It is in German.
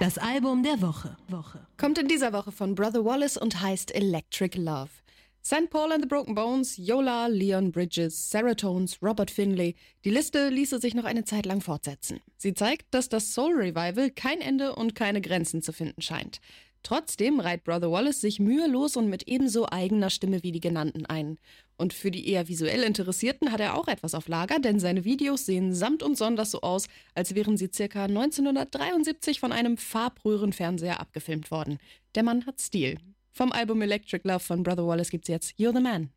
Das Album der Woche. Kommt in dieser Woche von Brother Wallace und heißt Electric Love. St. Paul and the Broken Bones, Yola, Leon Bridges, Saratones, Robert Finlay. Die Liste ließe sich noch eine Zeit lang fortsetzen. Sie zeigt, dass das Soul Revival kein Ende und keine Grenzen zu finden scheint. Trotzdem reiht Brother Wallace sich mühelos und mit ebenso eigener Stimme wie die genannten ein. Und für die eher visuell Interessierten hat er auch etwas auf Lager, denn seine Videos sehen samt und sonders so aus, als wären sie ca. 1973 von einem Farbröhrenfernseher abgefilmt worden. Der Mann hat Stil. Vom Album Electric Love von Brother Wallace gibt's jetzt You're the Man.